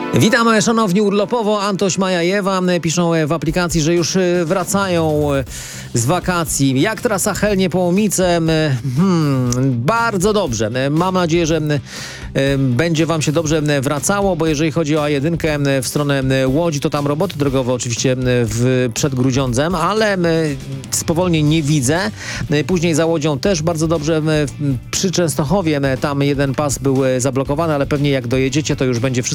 Witam szanowni urlopowo, Antoś, Maja i Ewa piszą w aplikacji, że już wracają z wakacji. Jak trasa Chełmie-Połomice? Bardzo dobrze. Mam nadzieję, że będzie wam się dobrze wracało, bo jeżeli chodzi o A1 w stronę Łodzi, to tam roboty drogowe oczywiście przed Grudziądzem, ale spowolnień nie widzę. Później za Łodzią też bardzo dobrze. Przy Częstochowie tam jeden pas był zablokowany, ale pewnie jak dojedziecie, to już będzie wszystko